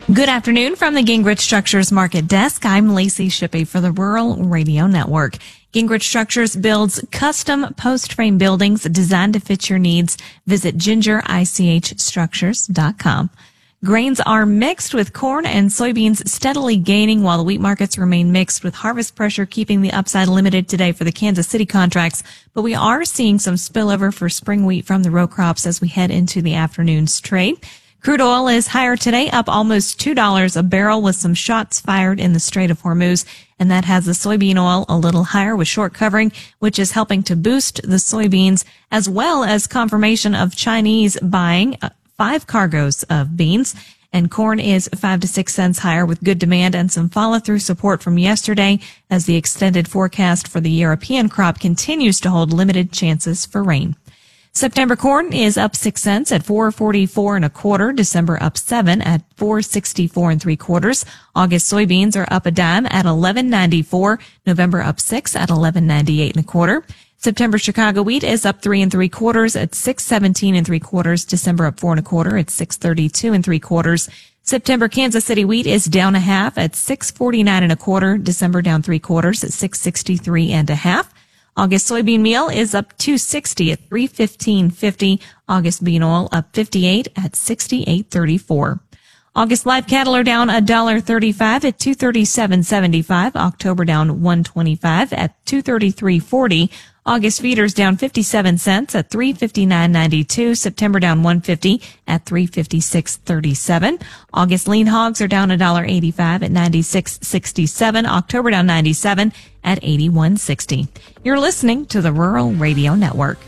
Good afternoon from the Gingrich Structures Market Desk. I'm Lacey Shippey for the Rural Radio Network. Gingrich Structures builds custom post-frame buildings designed to fit your needs. Visit gingerichstructures.com. Grains are mixed, with corn and soybeans steadily gaining while the wheat markets remain mixed, with harvest pressure keeping the upside limited today for the Kansas City contracts. But we are seeing some spillover for spring wheat from the row crops as we head into the afternoon's trade. Crude oil is higher today, up almost $2 a barrel, with some shots fired in the Strait of Hormuz. And that has the soybean oil a little higher with short covering, which is helping to boost the soybeans, as well as confirmation of Chinese buying 5 cargoes of beans. And corn is 5 to 6 cents higher, with good demand and some follow-through support from yesterday, as the extended forecast for the European crop continues to hold limited chances for rain. September corn is up 6 cents at $4.44 and a quarter. December up 7 at $4.64 and 3/4. August soybeans are up a dime at $11.94. November up 6 at $11.98 and a quarter. September Chicago wheat is up 3 3/4 at $6.17 and 3/4. December up 4 1/4 at $6.32 and 3/4. September Kansas City wheat is down a half at $6.49 and a quarter. December down 3/4 at $6.63 and a half. August soybean meal is up $2.60 at $3.15.50. August bean oil up 58 at $68.34. August live cattle are down $1.35 at $237.75. October down $1.25 at $233.40. August feeders down 57 cents at $359.92. September down $1.50 at $356.37. August lean hogs are down $1.85 at $96.67. October down 97 at $81.60. You're listening to the Rural Radio Network.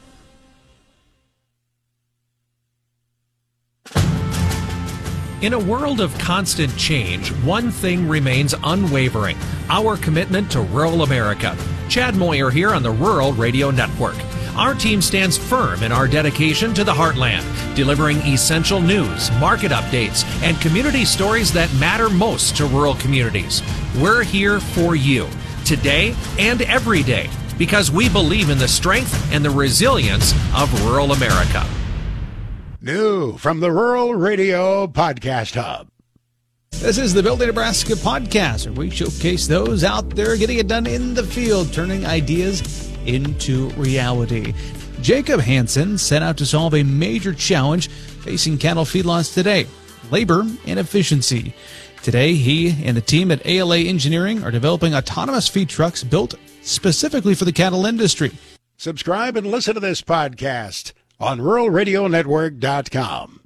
In a world of constant change, one thing remains unwavering: our commitment to rural America. Chad Moyer here on the Rural Radio Network. Our team stands firm in our dedication to the heartland, delivering essential news, market updates, and community stories that matter most to rural communities. We're here for you, today and every day, because we believe in the strength and the resilience of rural America. New from the Rural Radio Podcast Hub. This is the Building Nebraska podcast, where we showcase those out there getting it done in the field, turning ideas into reality. Jacob Hansen set out to solve a major challenge facing cattle feedlots today: labor and efficiency. Today, he and the team at ALA Engineering are developing autonomous feed trucks built specifically for the cattle industry. Subscribe and listen to this podcast on ruralradionetwork.com.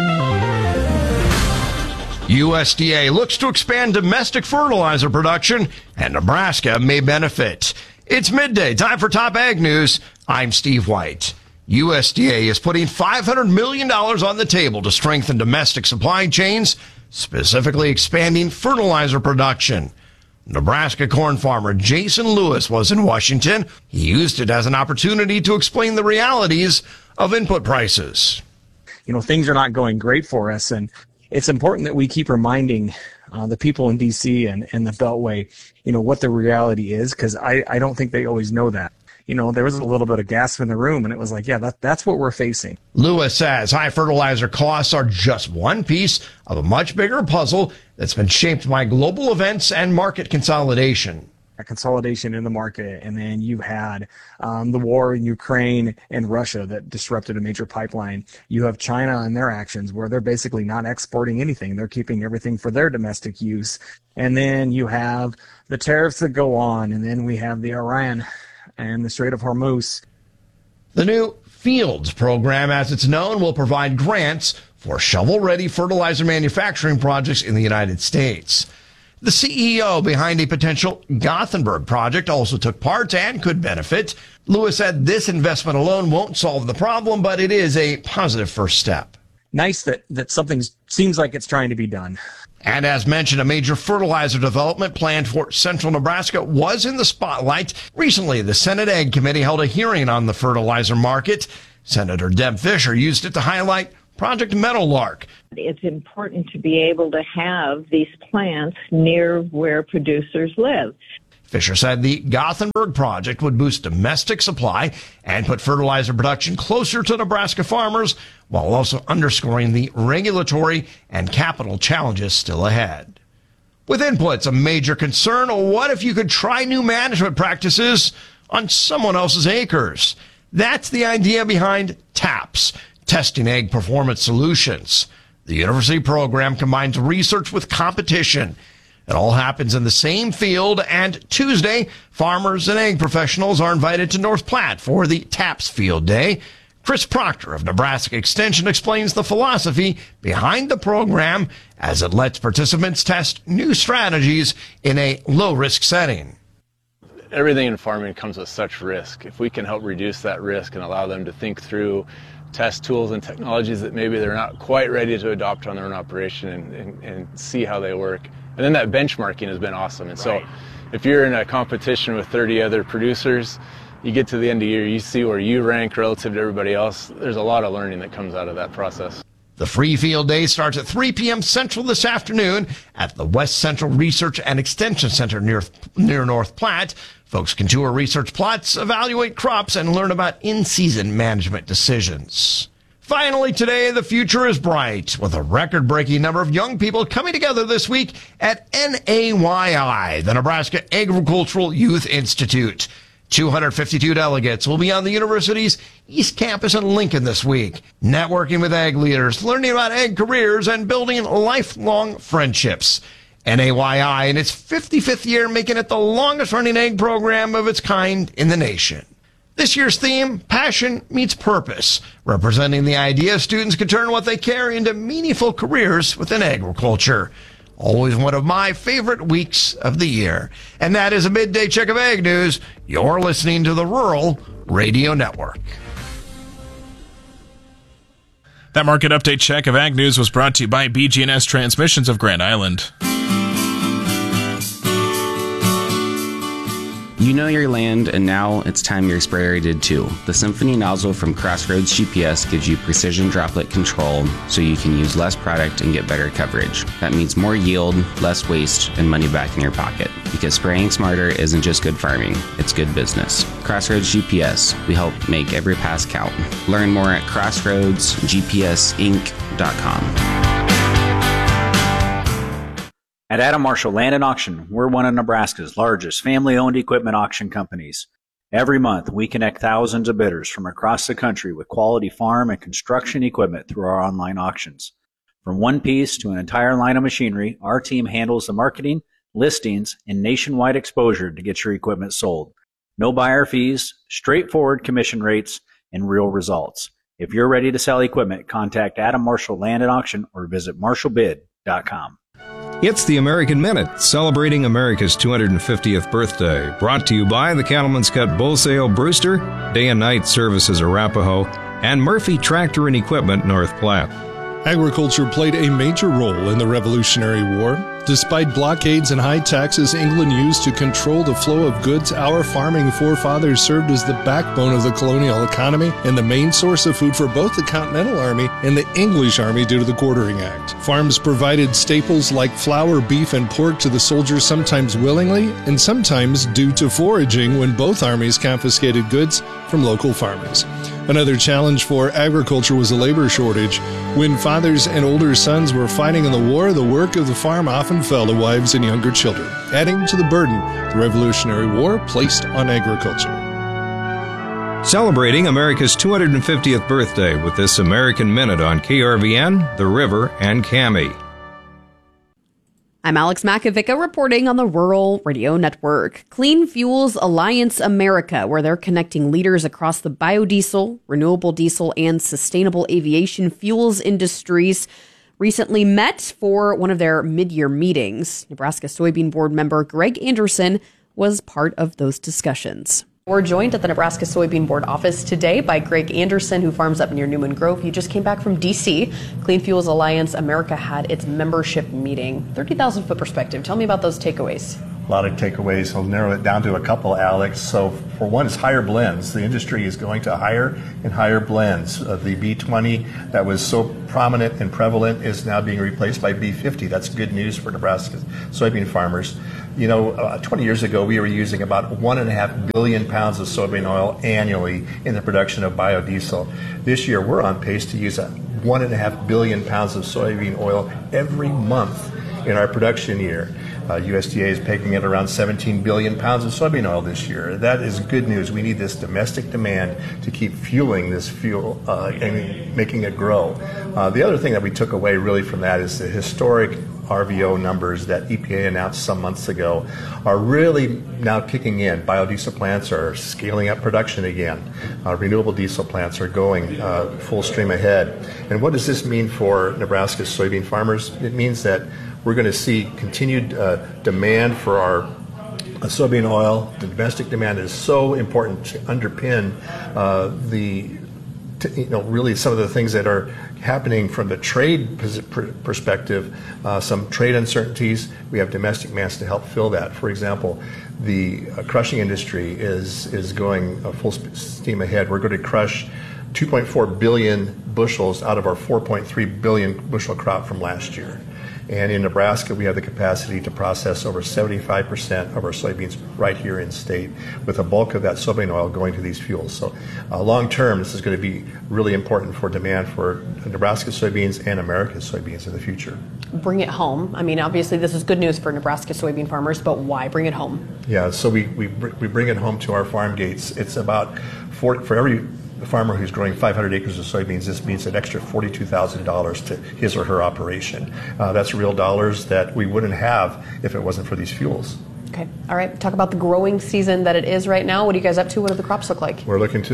USDA looks to expand domestic fertilizer production, and Nebraska may benefit. It's midday, time for Top Ag News. I'm Steve White. USDA is putting $500 million on the table to strengthen domestic supply chains, specifically expanding fertilizer production. Nebraska corn farmer Jason Lewis was in Washington. He used it as an opportunity to explain the realities of input prices. Things are not going great for us, and it's important that we keep reminding the people in D.C. and the Beltway, what the reality is, because I don't think they always know that. There was a little bit of gasp in the room, and it was like, yeah, that's what we're facing. Lewis says high fertilizer costs are just one piece of a much bigger puzzle that's been shaped by global events and market consolidation. A consolidation in the market, and then you had the war in Ukraine and Russia that disrupted a major pipeline. You have China and their actions, where they're basically not exporting anything. They're keeping everything for their domestic use. And then you have the tariffs that go on, and then we have the Iran and the Strait of Hormuz. The new Fields program, as it's known, will provide grants for shovel-ready fertilizer manufacturing projects in the United States. The CEO behind a potential Gothenburg project also took part and could benefit. Lewis said this investment alone won't solve the problem, but it is a positive first step. Nice that something seems like it's trying to be done. And as mentioned, a major fertilizer development planned for central Nebraska was in the spotlight. Recently, the Senate Ag Committee held a hearing on the fertilizer market. Senator Deb Fischer used it to highlight Project Meadowlark. It's important to be able to have these plants near where producers live. Fisher said the Gothenburg project would boost domestic supply and put fertilizer production closer to Nebraska farmers, while also underscoring the regulatory and capital challenges still ahead. With inputs a major concern, what if you could try new management practices on someone else's acres? That's the idea behind TAPS, Testing Ag Performance Solutions. The university program combines research with competition. It all happens in the same field, and Tuesday, farmers and ag professionals are invited to North Platte for the TAPS Field Day. Chris Proctor of Nebraska Extension explains the philosophy behind the program as it lets participants test new strategies in a low-risk setting. Everything in farming comes with such risk. If we can help reduce that risk and allow them to think through, test tools and technologies that maybe they're not quite ready to adopt on their own operation and see how they work. And then that benchmarking has been awesome. And so if you're in a competition with 30 other producers, you get to the end of the year, you see where you rank relative to everybody else. There's a lot of learning that comes out of that process. The free field day starts at 3 p.m. Central this afternoon at the West Central Research and Extension Center near North Platte. Folks can tour research plots, evaluate crops, and learn about in-season management decisions. Finally today, the future is bright, with a record-breaking number of young people coming together this week at NAYI, the Nebraska Agricultural Youth Institute. 252 delegates will be on the university's East Campus in Lincoln this week, networking with ag leaders, learning about ag careers, and building lifelong friendships. NAYI in its 55th year, making it the longest-running ag program of its kind in the nation. This year's theme, Passion Meets Purpose, representing the idea students can turn what they carry into meaningful careers within agriculture. Always one of my favorite weeks of the year. And that is a midday check of ag news. You're listening to the Rural Radio Network. That market update check of ag news was brought to you by BG&S Transmissions of Grand Island. You know your land, and now it's time your sprayer did too. The Symphony nozzle from Crossroads GPS gives you precision droplet control so you can use less product and get better coverage. That means more yield, less waste, and money back in your pocket. Because spraying smarter isn't just good farming, it's good business. Crossroads GPS, we help make every pass count. Learn more at crossroadsgpsinc.com. At Adam Marshall Land and Auction, we're one of Nebraska's largest family-owned equipment auction companies. Every month, we connect thousands of bidders from across the country with quality farm and construction equipment through our online auctions. From one piece to an entire line of machinery, our team handles the marketing, listings, and nationwide exposure to get your equipment sold. No buyer fees, straightforward commission rates, and real results. If you're ready to sell equipment, contact Adam Marshall Land and Auction or visit marshallbid.com. It's the American Minute, celebrating America's 250th birthday. Brought to you by the Cattleman's Cut Bull Sale Brewster, Day and Night Services Arapahoe, and Murphy Tractor and Equipment North Platte. Agriculture played a major role in the Revolutionary War. Despite blockades and high taxes England used to control the flow of goods, our farming forefathers served as the backbone of the colonial economy and the main source of food for both the Continental Army and the English Army due to the Quartering Act. Farms provided staples like flour, beef, and pork to the soldiers, sometimes willingly and sometimes due to foraging when both armies confiscated goods from local farmers. Another challenge for agriculture was a labor shortage. When fathers and older sons were fighting in the war, the work of the farm often fell to wives and younger children, adding to the burden the Revolutionary War placed on agriculture. Celebrating America's 250th birthday with this American Minute on KRVN, The River, and KAMI. I'm Alex Makovica reporting on the Rural Radio Network. Clean Fuels Alliance America, where they're connecting leaders across the biodiesel, renewable diesel, and sustainable aviation fuels industries, recently met for one of their mid-year meetings. Nebraska Soybean Board member Greg Anderson was part of those discussions. We're joined at the Nebraska Soybean Board office today by Greg Anderson, who farms up near Newman Grove. He just came back from D.C. Clean Fuels Alliance America had its membership meeting. 30,000-foot perspective. Tell me about those takeaways. A lot of takeaways. I'll narrow it down to a couple, Alex. So for one, it's higher blends. The industry is going to higher and higher blends. The B20 that was so prominent and prevalent is now being replaced by B50. That's good news for Nebraska soybean farmers. 20 years ago, we were using about 1.5 billion pounds of soybean oil annually in the production of biodiesel. This year, we're on pace to use 1.5 billion pounds of soybean oil every month in our production year. USDA is pegging at around 17 billion pounds of soybean oil this year. That is good news. We need this domestic demand to keep fueling this fuel and making it grow. The other thing that we took away really from that is the historic RVO numbers that EPA announced some months ago are really now kicking in. Biodiesel plants are scaling up production again. Renewable diesel plants are going full stream ahead. And what does this mean for Nebraska's soybean farmers? It means that we're going to see continued demand for our soybean oil. The domestic demand is so important to underpin really some of the things that are happening from the trade perspective, some trade uncertainties. We have domestic demand to help fill that. For example, the crushing industry is going full steam ahead. We're going to crush 2.4 billion bushels out of our 4.3 billion bushel crop from last year. And in Nebraska, we have the capacity to process over 75% of our soybeans right here in state, with a bulk of that soybean oil going to these fuels. So long term, this is going to be really important for demand for Nebraska soybeans and America's soybeans in the future. Bring it home. I mean, obviously, this is good news for Nebraska soybean farmers, but why bring it home? Yeah, so we bring it home to our farm gates. It's about for every farmer who's growing 500 acres of soybeans, this means an extra $42,000 to his or her operation. That's real dollars that we wouldn't have if it wasn't for these fuels. Okay. All right. Talk about the growing season that it is right now. What are you guys up to? What do the crops look like? We're looking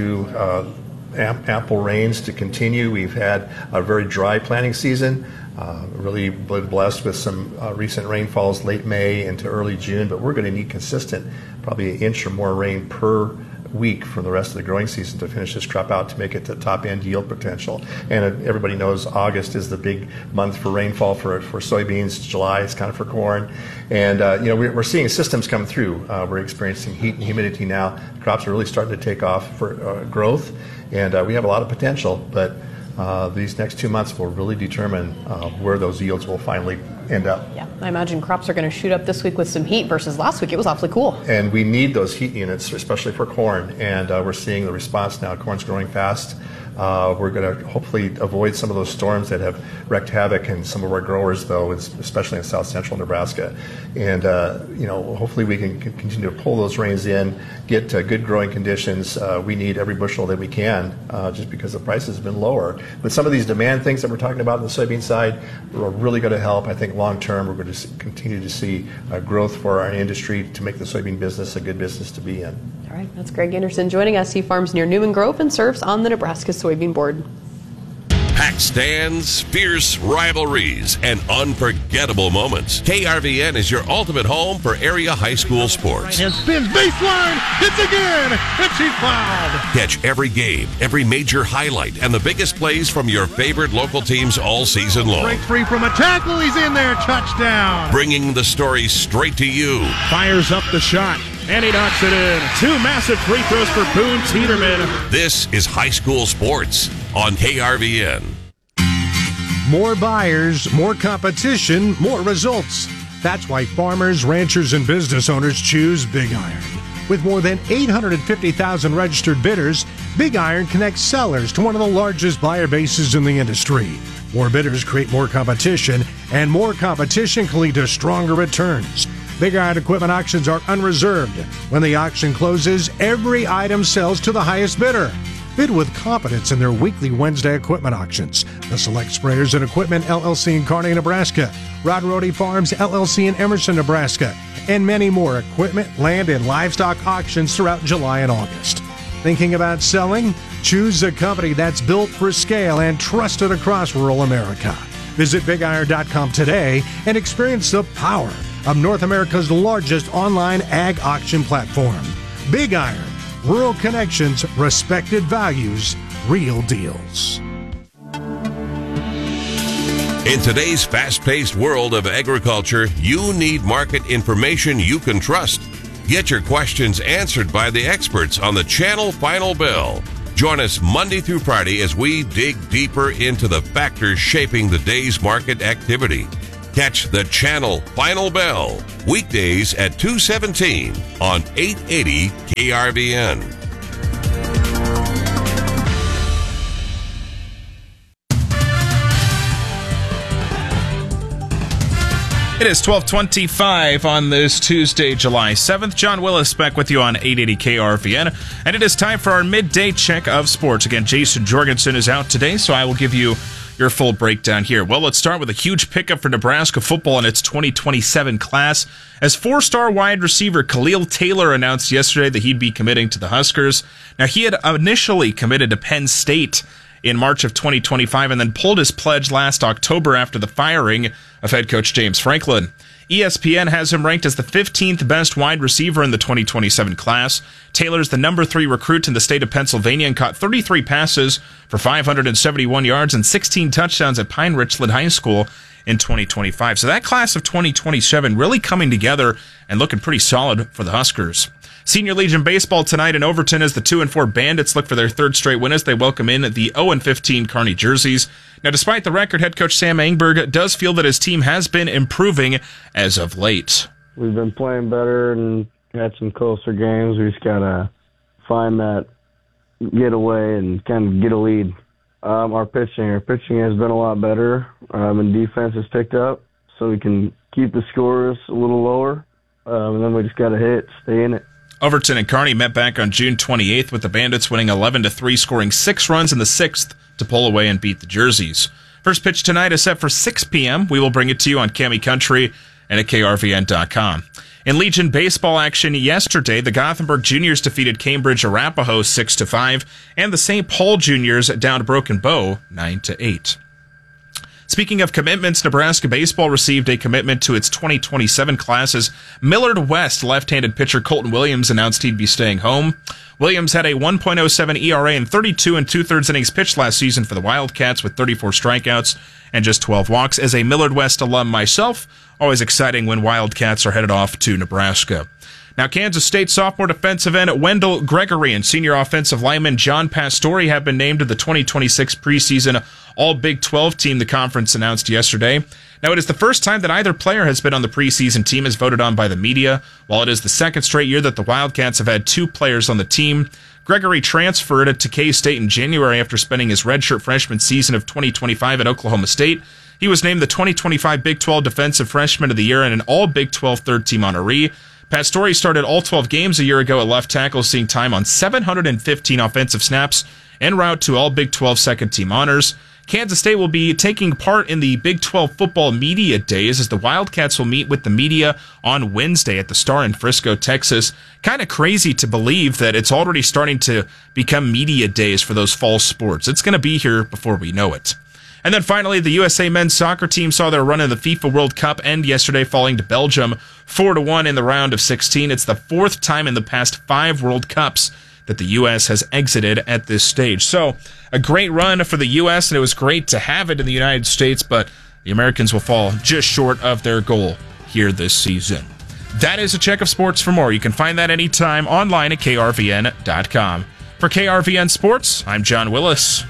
to ample rains to continue. We've had a very dry planting season. Really blessed with some recent rainfalls late May into early June, but we're going to need consistent, probably an inch or more rain per week from the rest of the growing season to finish this crop out to make it to top end yield potential. And everybody knows August is the big month for rainfall for soybeans. July is kind of for corn. And we're seeing systems come through. We're experiencing heat and humidity now. The crops are really starting to take off for growth, and we have a lot of potential, but these next 2 months will really determine where those yields will finally end up. Yeah, I imagine crops are going to shoot up this week with some heat versus last week. It was awfully cool. And we need those heat units, especially for corn. And we're seeing the response now. Corn's growing fast. We're going to hopefully avoid some of those storms that have wreaked havoc in some of our growers, though, especially in south central Nebraska. And hopefully we can continue to pull those rains in, get good growing conditions. We need every bushel that we can, just because the price has been lower. But some of these demand things that we're talking about on the soybean side are really going to help. I think long term we're going to continue to see growth for our industry to make the soybean business a good business to be in. All right, that's Greg Anderson joining us. He farms near Newman Grove and serves on the Nebraska Soybean Board. Packed stands, fierce rivalries, and unforgettable moments. KRVN is your ultimate home for area high school sports. Right hand spins, baseline, hits again, and she's fouled. Catch every game, every major highlight, and the biggest plays from your favorite local teams all season long. Breaks free from a tackle, he's in there, touchdown. Bringing the story straight to you. Fires up the shot, and he knocks it in. 2 massive free throws for Boone Teeterman. This is high school sports on KRVN. More buyers, more competition, more results. That's why farmers, ranchers, and business owners choose Big Iron. With more than 850,000 registered bidders, Big Iron connects sellers to one of the largest buyer bases in the industry. More bidders create more competition, and more competition can lead to stronger returns. Big Iron equipment auctions are unreserved. When the auction closes, every item sells to the highest bidder. Bid with confidence in their weekly Wednesday equipment auctions. The Select Sprayers and Equipment LLC in Kearney, Nebraska, Rod Rohde Farms LLC in Emerson, Nebraska, and many more equipment, land, and livestock auctions throughout July and August. Thinking about selling? Choose a company that's built for scale and trusted across rural America. Visit BigIron.com today and experience the power of North America's largest online ag auction platform. Big Iron. Rural connections, respected values, real deals. In today's fast-paced world of agriculture, you need market information you can trust. Get your questions answered by the experts on the Channel Final Bell. Join us Monday through Friday as we dig deeper into the factors shaping the day's market activity. Catch the Channel Final Bell weekdays at 2:17 on 880 KRVN. It is 12:25 on this Tuesday, July 7th. John Willis back with you on 880 KRVN, and it is time for our midday check of sports. Again, Jason Jorgensen is out today, so I will give you your full breakdown here. Well, let's start with a huge pickup for Nebraska football in its 2027 class, as four-star wide receiver Khalil Taylor announced yesterday that he'd be committing to the Huskers. Now, he had initially committed to Penn State in March of 2025 and then pulled his pledge last October after the firing of head coach James Franklin. ESPN has him ranked as the 15th best wide receiver in the 2027 class. Taylor's the number 3 recruit in the state of Pennsylvania and caught 33 passes for 571 yards and 16 touchdowns at Pine Richland High School in 2025. So that class of 2027 really coming together and looking pretty solid for the Huskers. Senior Legion baseball tonight in Overton as the 2-4 Bandits look for their third straight win as they welcome in the 0-15 Kearney Jerseys. Now, despite the record, head coach Sam Engberg does feel that his team has been improving as of late. We've been playing better and had some closer games. We just got to find that getaway and kind of get a lead. Our pitching has been a lot better, and defense has picked up, so we can keep the scores a little lower, and then we just got to stay in it. Overton and Kearney met back on June 28th with the Bandits winning 11-3, scoring 6 runs in the 6th to pull away and beat the Jerseys. First pitch tonight is set for 6 p.m. We will bring it to you on Cami Country and at KRVN.com. In Legion baseball action yesterday, the Gothenburg Juniors defeated Cambridge Arapahoe 6-5, and the St. Paul Juniors down to Broken Bow 9-8. Speaking of commitments, Nebraska baseball received a commitment to its 2027 class as Millard West left-handed pitcher Colton Williams announced he'd be staying home. Williams had a 1.07 ERA in 32 2/3 innings pitched last season for the Wildcats with 34 strikeouts and just 12 walks. As a Millard West alum myself, always exciting when Wildcats are headed off to Nebraska. Now, Kansas State sophomore defensive end Wendell Gregory and senior offensive lineman John Pastore have been named to the 2026 preseason All-Big 12 team, the conference announced yesterday. Now, it is the first time that either player has been on the preseason team as voted on by the media, while it is the second straight year that the Wildcats have had 2 players on the team. Gregory transferred to K-State in January after spending his redshirt freshman season of 2025 at Oklahoma State. He was named the 2025 Big 12 Defensive Freshman of the Year and an All-Big 12 third-team honoree. Pastore started all 12 games a year ago at left tackle, seeing time on 715 offensive snaps en route to all Big 12 second-team honors. Kansas State will be taking part in the Big 12 football media days as the Wildcats will meet with the media on Wednesday at the Star in Frisco, Texas. Kind of crazy to believe that it's already starting to become media days for those fall sports. It's going to be here before we know it. And then finally, the USA men's soccer team saw their run in the FIFA World Cup end yesterday, falling to Belgium 4-1 in the round of 16. It's the 4th time in the past 5 World Cups that the U.S. has exited at this stage. So, a great run for the U.S., and it was great to have it in the United States, but the Americans will fall just short of their goal here this season. That is a check of sports. For more, you can find that anytime online at KRVN.com. For KRVN Sports, I'm John Willis.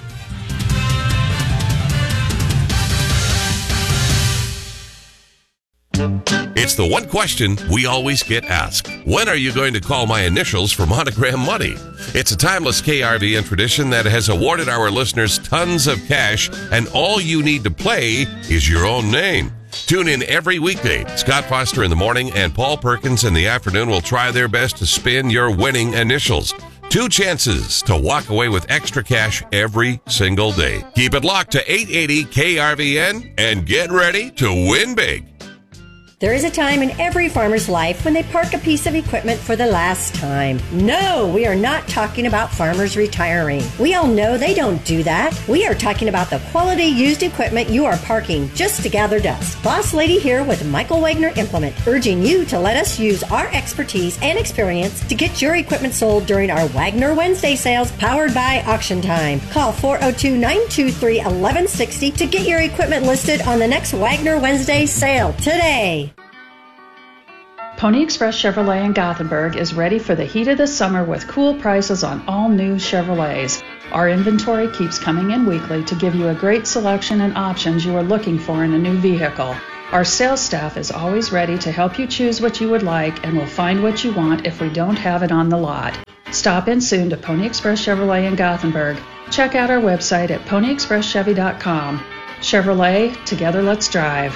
It's the one question we always get asked. When are you going to call my initials for Monogram Money? It's a timeless KRVN tradition that has awarded our listeners tons of cash, and all you need to play is your own name. Tune in every weekday. Scott Foster in the morning and Paul Perkins in the afternoon will try their best to spin your winning initials. 2 chances to walk away with extra cash every single day. Keep it locked to 880 KRVN and get ready to win big. There is a time in every farmer's life when they park a piece of equipment for the last time. No, we are not talking about farmers retiring. We all know they don't do that. We are talking about the quality used equipment you are parking just to gather dust. Boss Lady here with Michael Wagner Implement, urging you to let us use our expertise and experience to get your equipment sold during our Wagner Wednesday sales powered by Auction Time. Call 402-923-1160 to get your equipment listed on the next Wagner Wednesday sale today. Pony Express Chevrolet in Gothenburg is ready for the heat of the summer with cool prices on all new Chevrolets. Our inventory keeps coming in weekly to give you a great selection and options you are looking for in a new vehicle. Our sales staff is always ready to help you choose what you would like and will find what you want if we don't have it on the lot. Stop in soon to Pony Express Chevrolet in Gothenburg. Check out our website at ponyexpresschevy.com. Chevrolet, together let's drive.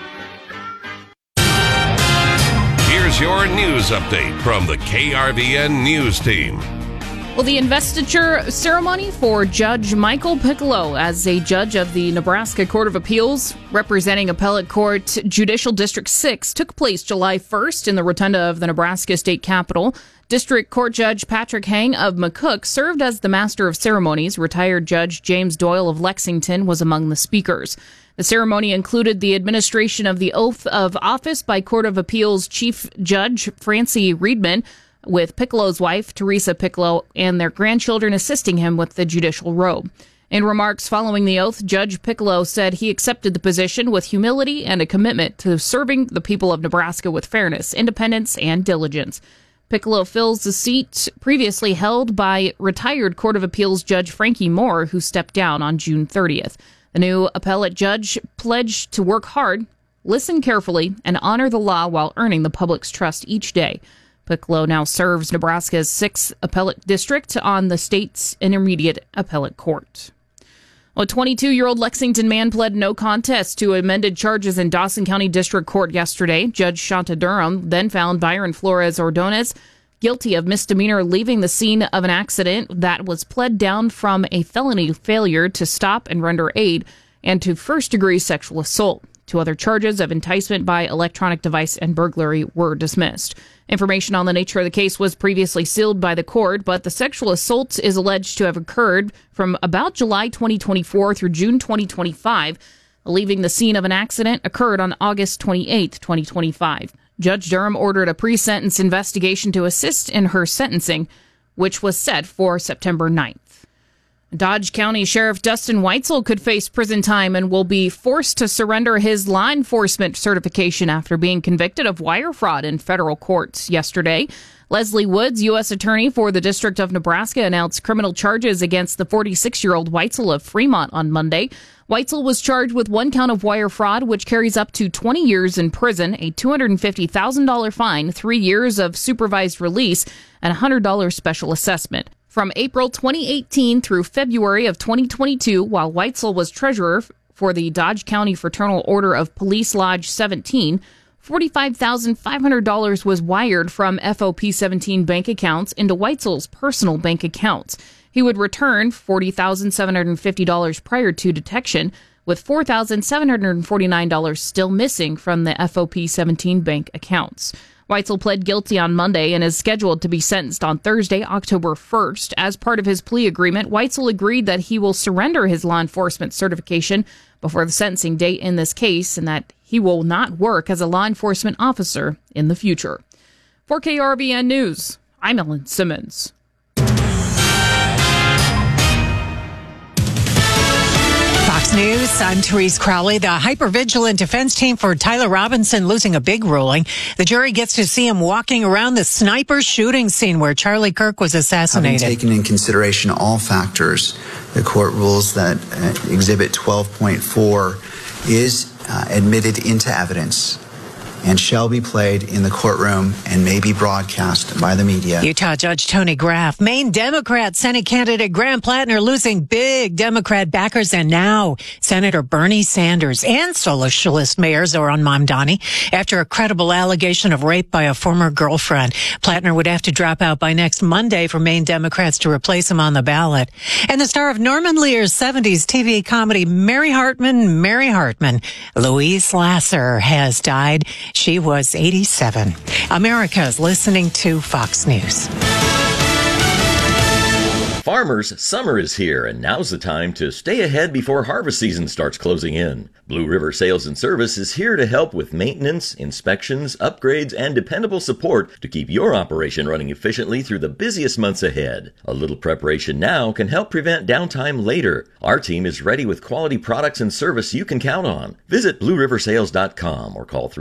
Here's your news update from the KRVN News Team. Well, the investiture ceremony for Judge Michael Piccolo as a judge of the Nebraska Court of Appeals, representing Appellate Court Judicial District 6, took place July 1st in the rotunda of the Nebraska State Capitol. District Court Judge Patrick Hang of McCook served as the master of ceremonies. Retired Judge James Doyle of Lexington was among the speakers. The ceremony included the administration of the oath of office by Court of Appeals Chief Judge Francie Reedman, with Piccolo's wife, Teresa Piccolo, and their grandchildren assisting him with the judicial robe. In remarks following the oath, Judge Piccolo said he accepted the position with humility and a commitment to serving the people of Nebraska with fairness, independence, and diligence. Piccolo fills the seat previously held by retired Court of Appeals Judge Frankie Moore, who stepped down on June 30th. The new appellate judge pledged to work hard, listen carefully, and honor the law while earning the public's trust each day. Piccolo now serves Nebraska's 6th appellate district on the state's intermediate appellate court. A 22-year-old Lexington man pled no contest to amended charges in Dawson County District Court yesterday. Judge Shanta Durham then found Byron Flores Ordonez guilty of misdemeanor leaving the scene of an accident that was pled down from a felony failure to stop and render aid and to first-degree sexual assault. 2 other charges of enticement by electronic device and burglary were dismissed. Information on the nature of the case was previously sealed by the court, but the sexual assault is alleged to have occurred from about July 2024 through June 2025. Leaving the scene of an accident occurred on August 28, 2025. Judge Durham ordered a pre-sentence investigation to assist in her sentencing, which was set for September 9th. Dodge County Sheriff Dustin Weitzel could face prison time and will be forced to surrender his law enforcement certification after being convicted of wire fraud in federal courts yesterday. Leslie Woods, U.S. Attorney for the District of Nebraska, announced criminal charges against the 46-year-old Weitzel of Fremont on Monday. Weitzel was charged with 1 count of wire fraud, which carries up to 20 years in prison, a $250,000 fine, 3 years of supervised release, and a $100 special assessment. From April 2018 through February of 2022, while Weitzel was treasurer for the Dodge County Fraternal Order of Police Lodge 17, $45,500 was wired from FOP 17 bank accounts into Weitzel's personal bank accounts. He would return $40,750 prior to detection, with $4,749 still missing from the FOP 17 bank accounts. Weitzel pled guilty on Monday and is scheduled to be sentenced on Thursday, October 1st. As part of his plea agreement, Weitzel agreed that he will surrender his law enforcement certification before the sentencing date in this case and that he will not work as a law enforcement officer in the future. For KRVN News, I'm Ellen Simmons. Fox News, I'm Therese Crowley. The hypervigilant defense team for Tyler Robinson losing a big ruling. The jury gets to see him walking around the sniper shooting scene where Charlie Kirk was assassinated. Having taken in consideration all factors, the court rules that Exhibit 12.4 is admitted into evidence and shall be played in the courtroom and may be broadcast by the media. Utah Judge Tony Graff, Maine Democrat Senate candidate Graham Plattner losing big Democrat backers, and now Senator Bernie Sanders and Socialist Mayor Zoran Mamdani after a credible allegation of rape by a former girlfriend. Plattner would have to drop out by next Monday for Maine Democrats to replace him on the ballot. And the star of Norman Lear's 70s TV comedy Mary Hartman, Louise Lasser, has died. She was 87. America's listening to Fox News. Farmers, summer is here, and now's the time to stay ahead before harvest season starts closing in. Blue River Sales and Service is here to help with maintenance, inspections, upgrades, and dependable support to keep your operation running efficiently through the busiest months ahead. A little preparation now can help prevent downtime later. Our team is ready with quality products and service you can count on. Visit BlueRiverSales.com or call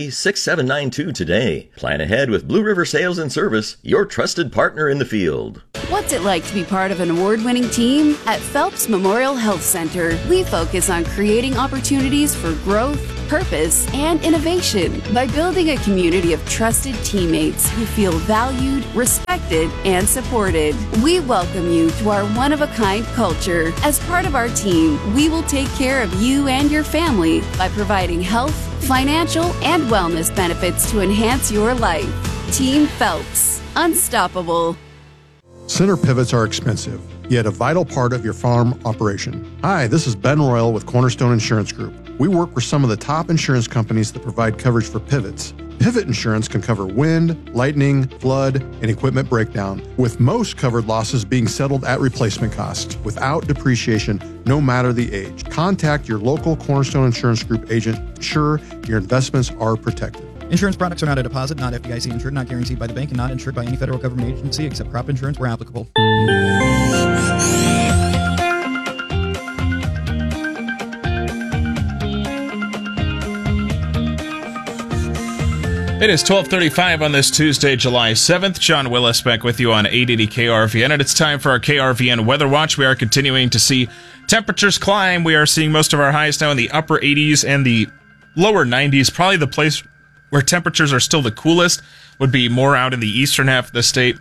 308-293-6792 today. Plan ahead with Blue River Sales and Service, your trusted partner in the field. What's it like to be part of an award-winning team? At Phelps Memorial Health Center, we focus on creating opportunities for growth, purpose, and innovation by building a community of trusted teammates who feel valued, respected, and supported. We welcome you to our one-of-a-kind culture. As part of our team, we will take care of you and your family by providing health, financial, and wellness benefits to enhance your life. Team Phelps. Unstoppable. Center pivots are expensive, yet a vital part of your farm operation. Hi, this is Ben Royal with Cornerstone Insurance Group. We work with some of the top insurance companies that provide coverage for pivots. Pivot insurance can cover wind, lightning, flood, and equipment breakdown, with most covered losses being settled at replacement cost, without depreciation, no matter the age. Contact your local Cornerstone Insurance Group agent to ensure your investments are protected. Insurance products are not a deposit, not FDIC insured, not guaranteed by the bank, and not insured by any federal government agency except crop insurance where applicable. It is 12:35 on this Tuesday, July 7th. John Willis back with you on 880 KRVN, and it's time for our KRVN Weather Watch. We are continuing to see temperatures climb. We are seeing most of our highs now in the upper 80s and the lower 90s. Probably the place where temperatures are still the coolest would be more out in the eastern half of the state,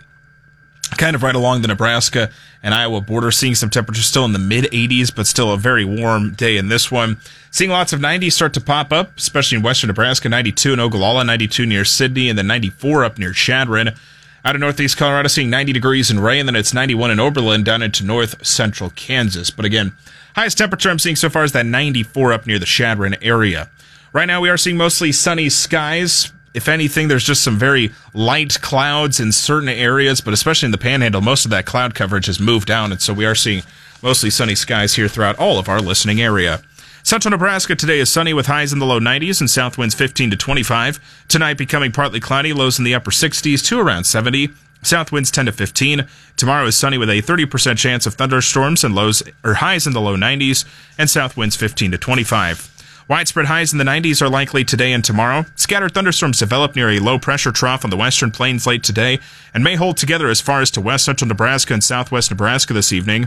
kind of right along the Nebraska and Iowa border, seeing some temperatures still in the mid-80s, but still a very warm day in this one. Seeing lots of 90s start to pop up, especially in western Nebraska, 92 in Ogallala, 92 near Sidney, and then 94 up near Chadron. Out of northeast Colorado, seeing 90 degrees in Ray, and then it's 91 in Oberlin down into north central Kansas. But again, highest temperature I'm seeing so far is that 94 up near the Chadron area. Right now, we are seeing mostly sunny skies. If anything, there's just some very light clouds in certain areas, but especially in the Panhandle, most of that cloud coverage has moved down, and so we are seeing mostly sunny skies here throughout all of our listening area. Central Nebraska today is sunny with highs in the low 90s and south winds 15 to 25. Tonight becoming partly cloudy, lows in the upper 60s to around 70. South winds 10 to 15. Tomorrow is sunny with a 30% chance of thunderstorms and highs in the low 90s and south winds 15 to 25. Widespread highs in the 90s are likely today and tomorrow. Scattered thunderstorms develop near a low-pressure trough on the western plains late today and may hold together as far as to west central Nebraska and southwest Nebraska this evening.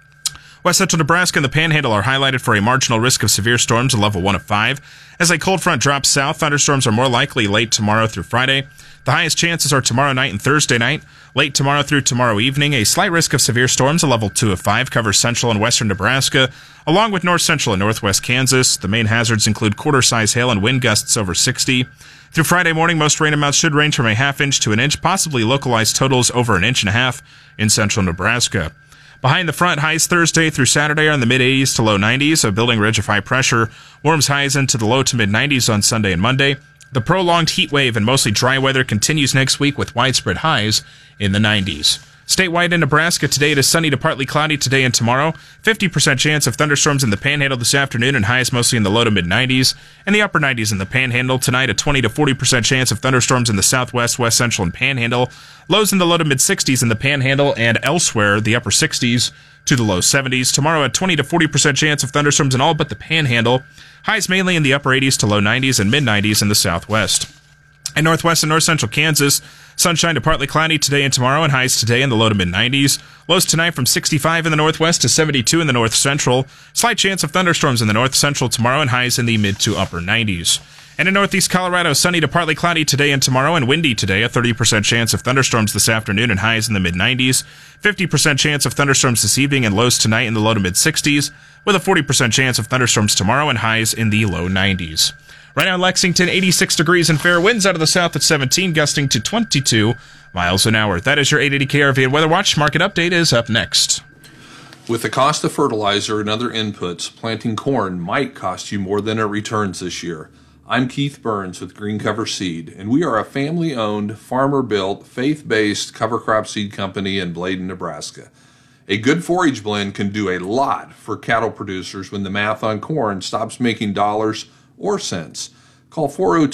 West central Nebraska and the Panhandle are highlighted for a marginal risk of severe storms, a level 1 of 5. As a cold front drops south, thunderstorms are more likely late tomorrow through Friday. The highest chances are tomorrow night and Thursday night. Late tomorrow through tomorrow evening, a slight risk of severe storms, a level 2 of 5, covers central and western Nebraska, along with north central and northwest Kansas. The main hazards include quarter-size hail and wind gusts over 60. Through Friday morning, most rain amounts should range from a half-inch to an inch, possibly localized totals over an inch and a half in central Nebraska. Behind the front, highs Thursday through Saturday are in the mid-80s to low 90s. A building ridge of high pressure warms highs into the low to mid-90s on Sunday and Monday. The prolonged heat wave and mostly dry weather continues next week with widespread highs in the 90s. Statewide in Nebraska, today it is sunny to partly cloudy today and tomorrow. 50% chance of thunderstorms in the Panhandle this afternoon and highs mostly in the low to mid-90s. And the upper 90s in the Panhandle. Tonight, a 20 to 40% chance of thunderstorms in the southwest, west central, and Panhandle. Lows in the low to mid-60s in the Panhandle and elsewhere, the upper 60s to the low 70s. Tomorrow, a 20 to 40% chance of thunderstorms in all but the Panhandle. Highs mainly in the upper 80s to low 90s and mid-90s in the southwest. In northwest and north central Kansas, sunshine to partly cloudy today and tomorrow, and highs today in the low to mid-90s. Lows tonight from 65 in the northwest to 72 in the north central. Slight chance of thunderstorms in the north central tomorrow, and highs in the mid to upper 90s. And in northeast Colorado, sunny to partly cloudy today and tomorrow, and windy today. A 30% chance of thunderstorms this afternoon and highs in the mid-90s. 50% chance of thunderstorms this evening and lows tonight in the low to mid-60s, with a 40% chance of thunderstorms tomorrow and highs in the low 90s. Right now in Lexington, 86 degrees and fair winds out of the south at 17, gusting to 22 miles an hour. That is your 880 KRVN Weather Watch. Market update is up next. With the cost of fertilizer and other inputs, planting corn might cost you more than it returns this year. I'm Keith Burns with Green Cover Seed, and we are a family-owned, farmer-built, faith-based cover crop seed company in Bladen, Nebraska. A good forage blend can do a lot for cattle producers when the math on corn stops making dollars or cents. Call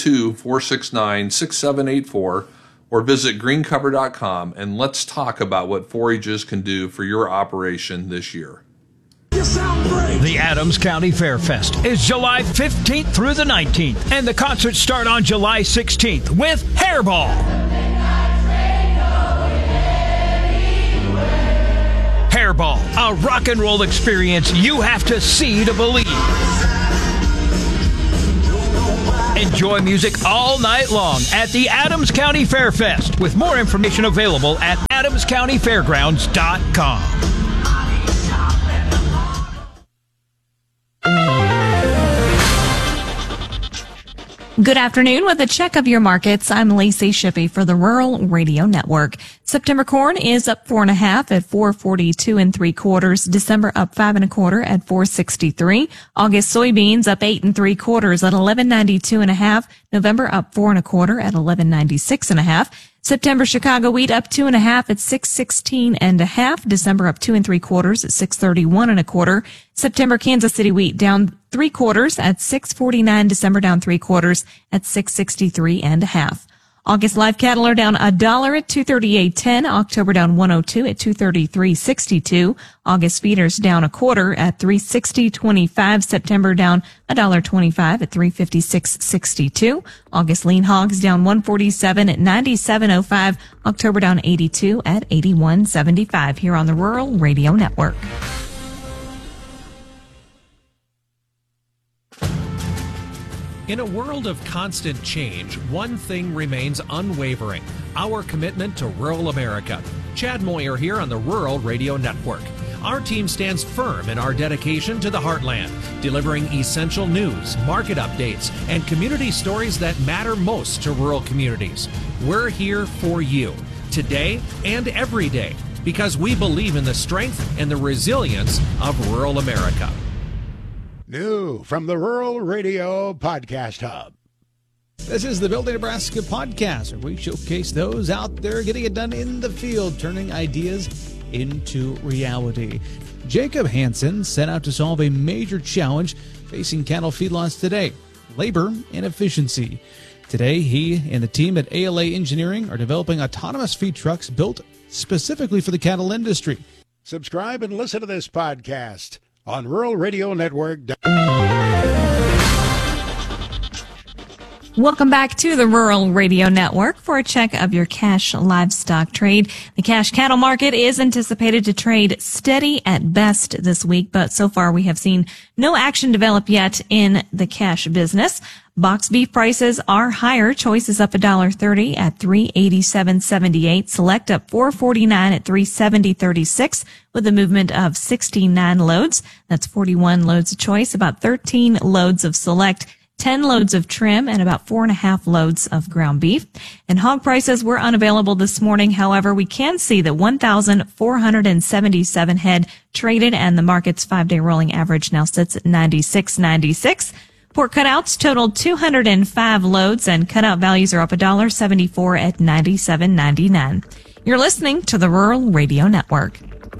402-469-6784 or visit greencover.com and let's talk about what forages can do for your operation this year. The Adams County Fair Fest is July 15th through the 19th, and the concerts start on July 16th with Hairball. Hairball, a rock and roll experience you have to see to believe. Enjoy music all night long at the Adams County Fair Fest, with more information available at adamscountyfairgrounds.com. Good afternoon. With a check of your markets, I'm Lacey Shippey for the Rural Radio Network. September corn is up 4.5 at 4.42 3/4. December up 5 1/4 at 4.63. August soybeans up 8 3/4 at 11.92 1/2. November up 4 1/4 at 11.96 1/2. September Chicago wheat up 2.5 at 6.16 1/2. December up 2 3/4 at 6.31 1/4. September Kansas City wheat down 3/4 at 6.49. December down 3/4 at 6.63 1/2. August live cattle are down $1 at 238.10. October down 102 at 233.62. August feeders down 1/4 at 360.25. September down $1.25 at 356.62. August lean hogs down 147 at 97.05. October down 82 at 81.75. Here on the Rural Radio Network. In a world of constant change, one thing remains unwavering: our commitment to rural America. Chad Moyer here on the Rural Radio Network. Our team stands firm in our dedication to the heartland, delivering essential news, market updates, and community stories that matter most to rural communities. We're here for you, today and every day, because we believe in the strength and the resilience of rural America. New from the Rural Radio Podcast Hub. This is the Building Nebraska podcast, where we showcase those out there getting it done in the field, turning ideas into reality. Jacob Hansen set out to solve a major challenge facing cattle feedlots today: labor and efficiency. Today, he and the team at ALA Engineering are developing autonomous feed trucks built specifically for the cattle industry. Subscribe and listen to this podcast on Rural Radio Network. Welcome back to the Rural Radio Network for a check of your cash livestock trade. The cash cattle market is anticipated to trade steady at best this week, but so far we have seen no action develop yet in the cash business. Box beef prices are higher. Choice is up $1.30 at $387.78. Select up $4.49 at $370.36 with a movement of 69 loads. That's 41 loads of choice, about 13 loads of select, 10 loads of trim, and about 4.5 loads of ground beef. And hog prices were unavailable this morning. However, we can see that 1,477 head traded, and the market's 5-day rolling average now sits at 96.96. Pork cutouts totaled 205 loads, and cutout values are up $1.74 at $97.99. You're listening to the Rural Radio Network.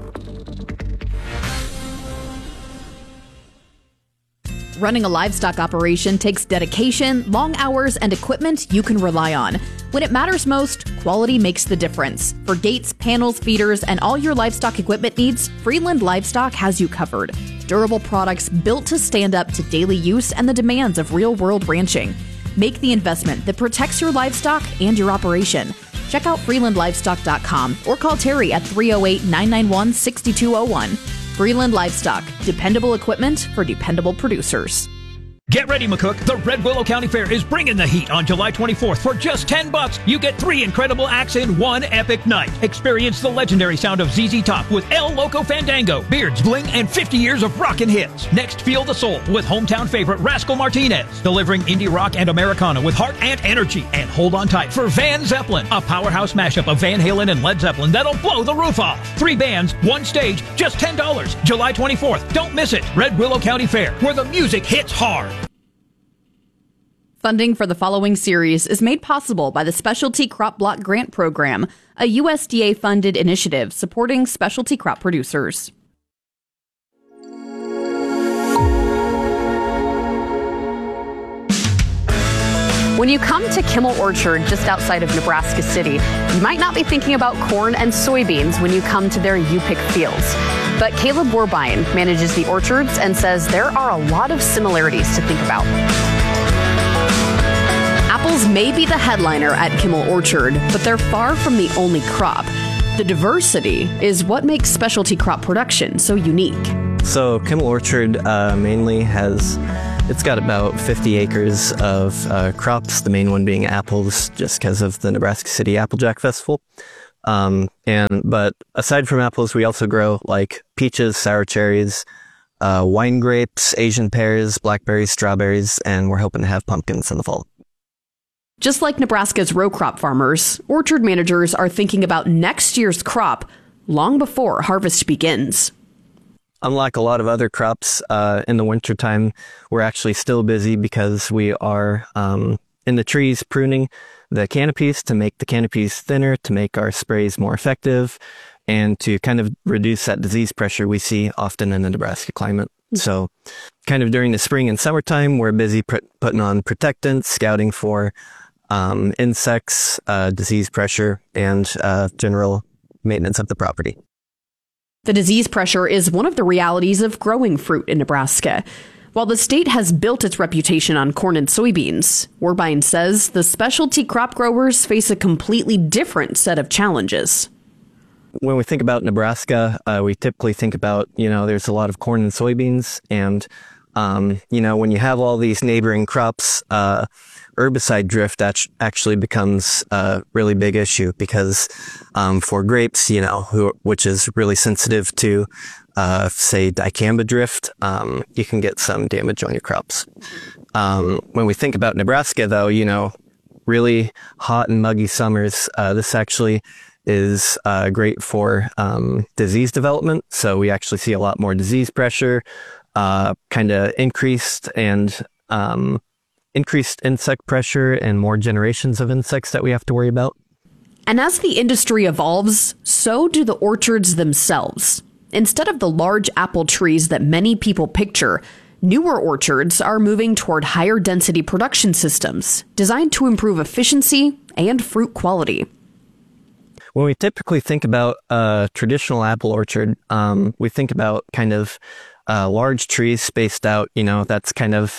Running a livestock operation takes dedication, long hours, and equipment you can rely on. When it matters most, quality makes the difference. For gates, panels, feeders, and all your livestock equipment needs, Freeland Livestock has you covered. Durable products built to stand up to daily use and the demands of real-world ranching. Make the investment that protects your livestock and your operation. Check out freelandlivestock.com or call Terry at 308-991-6201. Freeland Livestock, dependable equipment for dependable producers. Get ready, McCook. The Red Willow County Fair is bringing the heat on July 24th. For just $10, you get 3 incredible acts in one epic night. Experience the legendary sound of ZZ Top with El Loco Fandango, Beards Bling, and 50 years of rockin' hits. Next, feel the soul with hometown favorite Rascal Martinez, delivering indie rock and Americana with heart and energy. And hold on tight for Van Zeppelin, a powerhouse mashup of Van Halen and Led Zeppelin that'll blow the roof off. 3 bands, 1 stage, just $10. July 24th. Don't miss it. Red Willow County Fair, where the music hits hard. Funding for the following series is made possible by the Specialty Crop Block Grant Program, a USDA-funded initiative supporting specialty crop producers. When you come to Kimmel Orchard just outside of Nebraska City, you might not be thinking about corn and soybeans when you come to their U-Pick fields. But Caleb Warbein manages the orchards and says there are a lot of similarities to think about. Apples may be the headliner at Kimmel Orchard, but they're far from the only crop. The diversity is what makes specialty crop production so unique. So Kimmel Orchard mainly it's got about 50 acres of crops, the main one being apples, just because of the Nebraska City Applejack Festival. But aside from apples, we also grow like peaches, sour cherries, wine grapes, Asian pears, blackberries, strawberries, and we're hoping to have pumpkins in the fall. Just like Nebraska's row crop farmers, orchard managers are thinking about next year's crop long before harvest begins. Unlike a lot of other crops, in the wintertime, we're actually still busy because we are in the trees pruning the canopies to make the canopies thinner, to make our sprays more effective, and to kind of reduce that disease pressure we see often in the Nebraska climate. So kind of during the spring and summertime, we're busy putting on protectants, scouting for insects, disease pressure, and general maintenance of the property. The disease pressure is one of the realities of growing fruit in Nebraska. While the state has built its reputation on corn and soybeans, Worbine says the specialty crop growers face a completely different set of challenges. When we think about Nebraska, we typically think about, there's a lot of corn and soybeans. And, when you have all these neighboring crops, herbicide drift actually becomes a really big issue because for grapes, which is really sensitive to, say, dicamba drift, you can get some damage on your crops. When we think about Nebraska, though, really hot and muggy summers, this actually is great for disease development. So we actually see a lot more disease pressure, kind of increased insect pressure and more generations of insects that we have to worry about. And as the industry evolves, so do the orchards themselves. Instead of the large apple trees that many people picture, newer orchards are moving toward higher density production systems designed to improve efficiency and fruit quality. When we typically think about a traditional apple orchard, we think about kind of large trees spaced out, that's kind of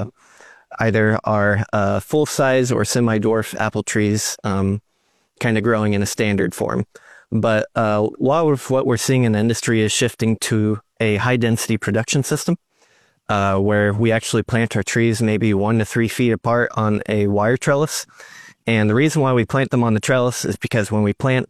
either our full-size or semi-dwarf apple trees kind of growing in a standard form. But a lot of what we're seeing in the industry is shifting to a high-density production system where we actually plant our trees maybe 1 to 3 feet apart on a wire trellis. And the reason why we plant them on the trellis is because when we plant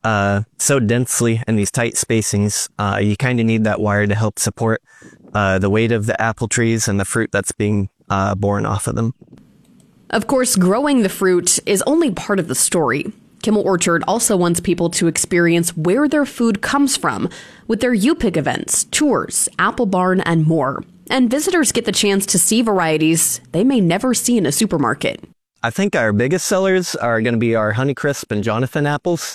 so densely in these tight spacings, you kind of need that wire to help support the weight of the apple trees and the fruit that's being born off of them. Of course, growing the fruit is only part of the story. Kimmel Orchard also wants people to experience where their food comes from with their U-Pick events, tours, apple barn, and more. And visitors get the chance to see varieties they may never see in a supermarket. I think our biggest sellers are going to be our Honeycrisp and Jonathan apples.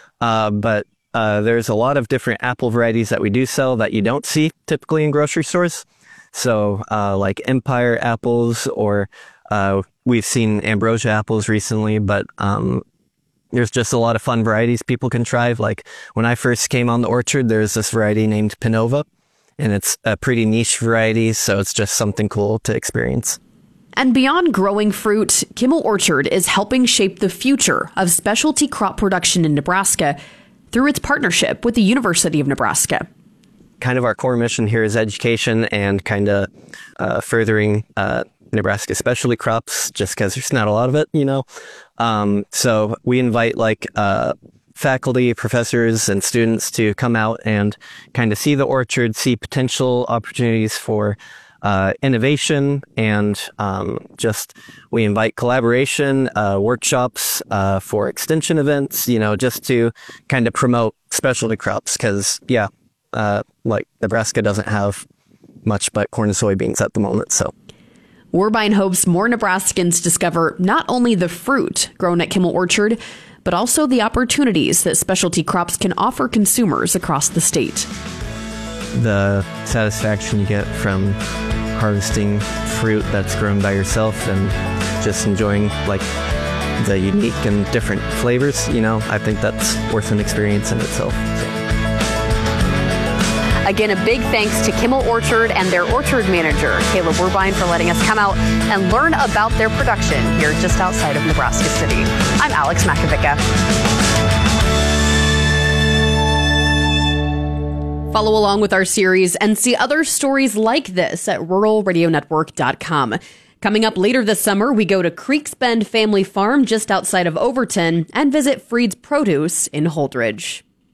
But there's a lot of different apple varieties that we do sell that you don't see typically in grocery stores. So like Empire apples, or we've seen Ambrosia apples recently, but there's just a lot of fun varieties people can try. Like when I first came on the orchard, there's this variety named Pinova, and it's a pretty niche variety, so it's just something cool to experience. And beyond growing fruit, Kimmel Orchard is helping shape the future of specialty crop production in Nebraska through its partnership with the University of Nebraska. Kind of our core mission here is education and kind of furthering Nebraska specialty crops, just because there's not a lot of it, So we invite faculty, professors, and students to come out and kind of see the orchard, see potential opportunities for innovation, and we invite collaboration, workshops for extension events, just to kind of promote specialty crops because, Nebraska doesn't have much but corn and soybeans at the moment, so. Worbine hopes more Nebraskans discover not only the fruit grown at Kimmel Orchard, but also the opportunities that specialty crops can offer consumers across the state. The satisfaction you get from harvesting fruit that's grown by yourself and just enjoying the unique and different flavors, I think that's worth an experience in itself. So. Again, a big thanks to Kimmel Orchard and their orchard manager, Caleb Worbine, for letting us come out and learn about their production here just outside of Nebraska City. I'm Alex Makovica. Follow along with our series and see other stories like this at ruralradionetwork.com. Coming up later this summer, we go to Creeks Bend Family Farm just outside of Overton and visit Freed's Produce in Holdridge.